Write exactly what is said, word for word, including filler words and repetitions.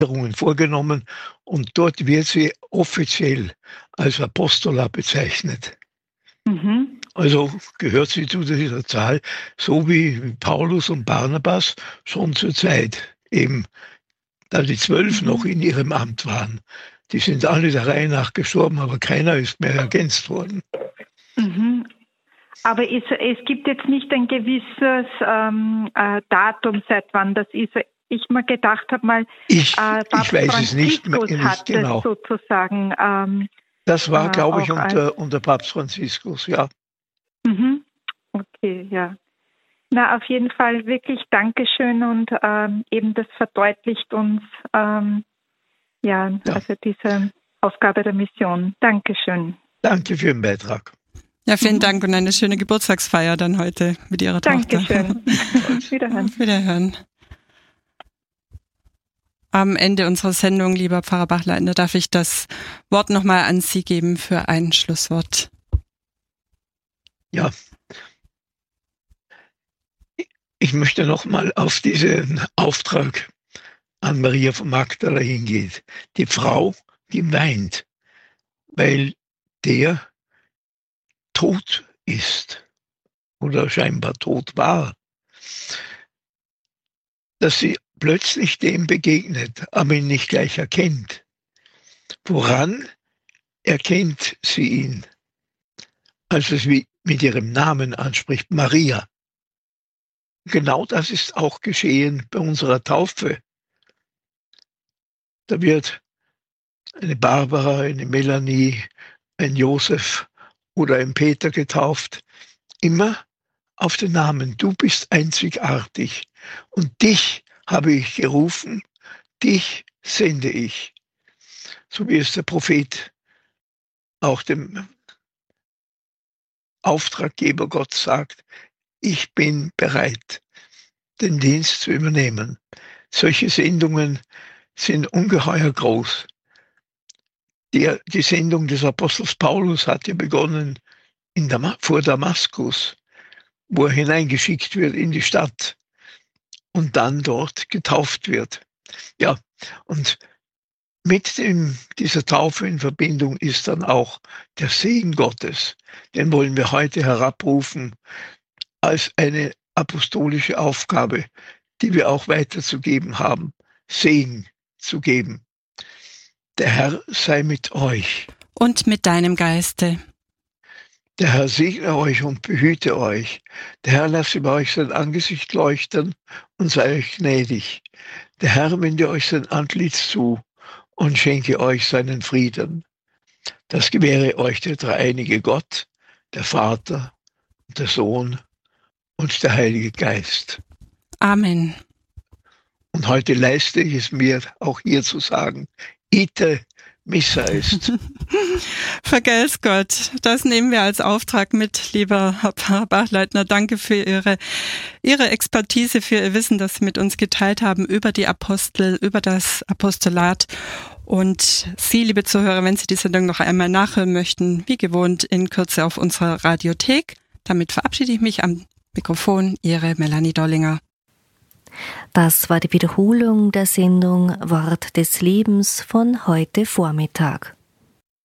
vorgenommen und dort wird sie offiziell als Apostola bezeichnet. Mhm. Also gehört sie zu dieser Zahl, so wie Paulus und Barnabas schon zur Zeit, eben da die zwölf Mhm. noch in ihrem Amt waren. Die sind alle der Reihe nach gestorben, aber keiner ist mehr ergänzt worden. Mhm. Aber es, es gibt jetzt nicht ein gewisses ähm, äh, Datum, seit wann das ist. Ich mal gedacht habe mal, Ich, äh, ich weiß es nicht, mehr, nicht hat genau. das sozusagen. Ähm, das war, äh, glaube ich, unter, als, unter Papst Franziskus, ja. Mhm. Okay, ja. Na, auf jeden Fall wirklich Dankeschön und ähm, eben das verdeutlicht uns ähm, ja, ja, also diese Aufgabe der Mission. Dankeschön. Danke für den Beitrag. Ja, vielen Dank und eine schöne Geburtstagsfeier dann heute mit Ihrer Dankeschön. Tochter. Wiederhören. Auf Wiederhören. Am Ende unserer Sendung, lieber Pfarrer Bachleitner, darf ich das Wort nochmal an Sie geben für ein Schlusswort. Ja. Ich möchte nochmal auf diesen Auftrag an Maria von Magdala hingehen. Die Frau, die weint, weil der tot ist oder scheinbar tot war. Dass sie plötzlich dem begegnet, aber ihn nicht gleich erkennt. Woran erkennt sie ihn? Als es mit ihrem Namen anspricht, Maria. Genau das ist auch geschehen bei unserer Taufe. Da wird eine Barbara, eine Melanie, ein Josef oder ein Peter getauft. Immer auf den Namen. Du bist einzigartig und dich habe ich gerufen, dich sende ich. So wie es der Prophet auch dem Auftraggeber Gott sagt, ich bin bereit, den Dienst zu übernehmen. Solche Sendungen sind ungeheuer groß. Die, die Sendung des Apostels Paulus hat ja begonnen in Dam- vor Damaskus, wo er hineingeschickt wird in die Stadt und dann dort getauft wird. Ja, und mit dem, dieser Taufe in Verbindung ist dann auch der Segen Gottes. Den wollen wir heute herabrufen als eine apostolische Aufgabe, die wir auch weiterzugeben haben, Segen zu geben. Der Herr sei mit euch. Und mit deinem Geiste. Der Herr segne euch und behüte euch. Der Herr lasse über euch sein Angesicht leuchten und sei euch gnädig. Der Herr wende euch sein Antlitz zu und schenke euch seinen Frieden. Das gewähre euch der dreieinige Gott, der Vater, der Sohn und der Heilige Geist. Amen. Und heute leiste ich es mir, auch hier zu sagen, ite missa est. Vergelt's Gott. Das nehmen wir als Auftrag mit, lieber Herr Pfarrer Bachleitner. Danke für Ihre, Ihre Expertise, für Ihr Wissen, das Sie mit uns geteilt haben über die Apostel, über das Apostolat. Und Sie, liebe Zuhörer, wenn Sie die Sendung noch einmal nachhören möchten, wie gewohnt in Kürze auf unserer Radiothek. Damit verabschiede ich mich am Mikrofon, Ihre Melanie Dollinger. Das war die Wiederholung der Sendung Wort des Lebens von heute Vormittag.